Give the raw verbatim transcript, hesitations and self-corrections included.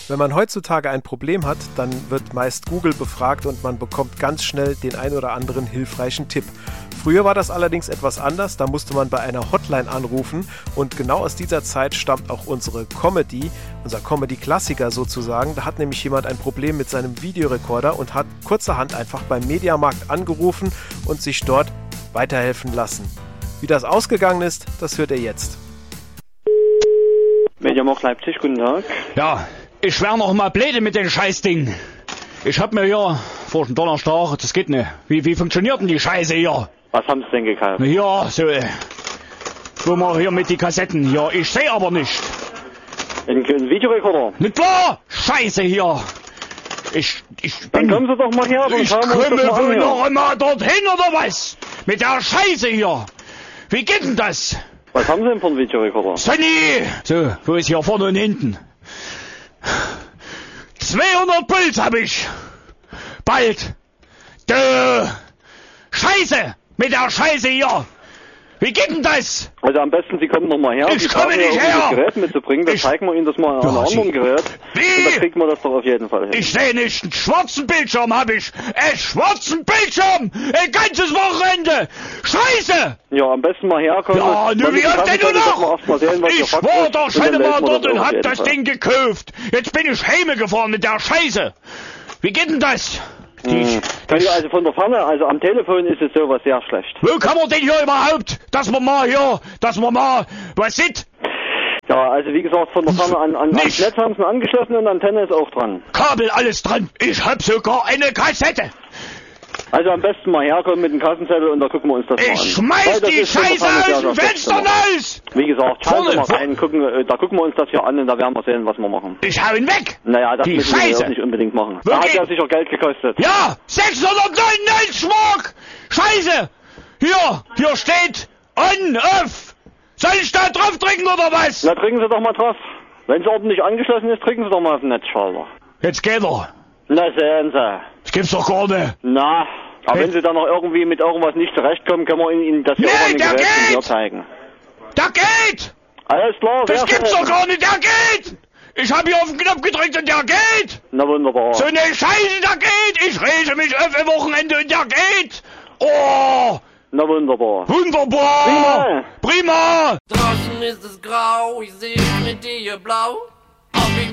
Wenn man heutzutage ein Problem hat, dann wird meist Google befragt und man bekommt ganz schnell den ein oder anderen hilfreichen Tipp. Früher war das allerdings etwas anders, da musste man bei einer Hotline anrufen und genau aus dieser Zeit stammt auch unsere Comedy, unser Comedy-Klassiker sozusagen. Da hat nämlich jemand ein Problem mit seinem Videorekorder und hat kurzerhand einfach beim Mediamarkt angerufen und sich dort weiterhelfen lassen. Wie das ausgegangen ist, das hört ihr jetzt. Mediamarkt Leipzig, guten Tag. Ja, ich wär noch mal blöde mit dem Scheißding. Ich hab mir hier vor dem Donnerstag, das geht nicht. Wie, wie funktioniert denn die Scheiße hier? Was haben Sie denn gekauft? Ja, so, äh, wo wir hier mit die Kassetten. Ja, ich seh aber nicht. Ein, ein Videorekorder? Nicht klar! Scheiße hier! Ich, ich Dann bin... kommen Sie doch mal her und Ich schauen wir uns komme das mal an wohl hier. noch einmal dorthin, oder was? Mit der Scheiße hier! Wie geht denn das? Was haben Sie denn für einen Videorekorder? Sonny! So, wo ist hier vorne und hinten? zweihundert Puls hab ich! Bald! Dö! Scheiße! Mit der Scheiße hier! Wie geht denn das? Also am besten, Sie kommen noch mal her. Ich Sie komme brauchen nicht ja her. Das Gerät mitzubringen, dann Ich- zeigen wir Ihnen das mal an Ja, einem Sie- anderen Gerät. Wie? Und dann kriegen wir das doch auf jeden Fall hin. Ich sehe nicht, einen schwarzen Bildschirm hab ich! Einen schwarzen Bildschirm! Ein ganzes Wochenende! Scheiße! Ja, am besten mal herkommen. Ja, nu, wie oft denn du noch? Mal sehen, was Ich Ihr Fakt war ist, doch und schon dann mal melden wir dort das und auf hab jeden das Fall. Ding gekauft. Jetzt bin ich heime gefahren mit der Scheiße. Wie geht denn das? Die, Hm. Können wir also von der Ferne, also am Telefon ist es sowas sehr schlecht. Wo kann man denn hier überhaupt, dass man mal hier, dass man mal was sieht? Ja, also wie gesagt, von der Ferne an, an ans Nicht. Netz haben sie ihn angeschlossen und Antenne ist auch dran. Kabel alles dran. Ich hab sogar eine Kassette. Also am besten mal herkommen mit dem Kassenzettel und da gucken wir uns das mal an. Ich schmeiß Weil das die ist von der Scheiße Ferne aus sehr, dem sehr schlecht Fenster gemacht. raus. Wie gesagt, schauen Vorne, Sie mal vor- rein, gucken, äh, da gucken wir uns das hier an und da werden wir sehen, was wir machen. Ich hau ihn weg. Naja, das Die müssen wir Scheiße. auch nicht unbedingt machen. Wo Da hat geht- ja sicher Geld gekostet. Ja, sechshundertneunundneunzig Mark. Scheiße. Hier, hier steht on, off. Soll ich da drauf drücken oder was? Na, drücken Sie doch mal drauf. Wenn es ordentlich angeschlossen ist, drücken Sie doch mal auf den Netzschalter. Jetzt geht er. Na, sehen Sie. Das gibt's doch gar nicht. Na, aber Hey. wenn Sie dann noch irgendwie mit irgendwas nicht zurechtkommen, können wir Ihnen das hier Nee, auch an den der Geräten geht! hier zeigen. Da geht. Alles klar, Das sehr gibt's schön. doch gar nicht. Der geht. Ich hab hier auf den Knopf gedrückt und der geht. Na wunderbar. So eine Scheiße, der geht. Ich rege mich auf ein Wochenende und der geht. Oh, Na wunderbar. wunderbar. Prima. Prima. Draußen ist es grau, ich sehe mit dir blau.